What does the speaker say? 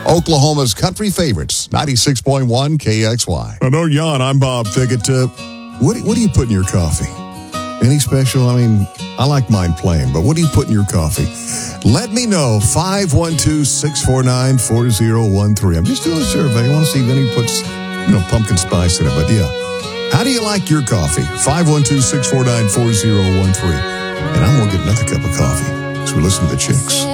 Oklahoma's country favorites, 96.1 KXY. Now, don't yawn. I'm Bob Pickett. What do you put in your coffee? Any special? I mean, I like mine plain, but what do you put in your coffee? Let me know. 512-649-4013. I'm just doing a survey. I want to see if anybody puts, pumpkin spice in it. But yeah, how do you like your coffee? 512-649-4013. And I'm going to get another cup of coffee as we listen to the Chicks.